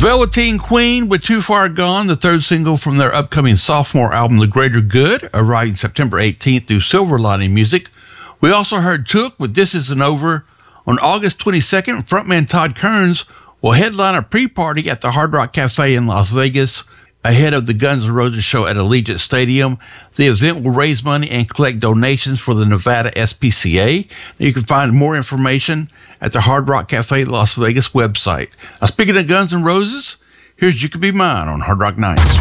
Velveteen Queen with Too Far Gone, the third single from their upcoming sophomore album, The Greater Good, arriving September 18th through Silver Lining Music. We also heard Took with This Isn't Over. On August 22nd, frontman Todd Kerns will headline a pre-party at the Hard Rock Cafe in Las Vegas ahead of the Guns N' Roses show at Allegiant Stadium. The event will raise money and collect donations for the Nevada SPCA. You can find more information at the Hard Rock Cafe Las Vegas website. Now, speaking of Guns N' Roses, here's You Could Be Mine on Hard Rock Nights.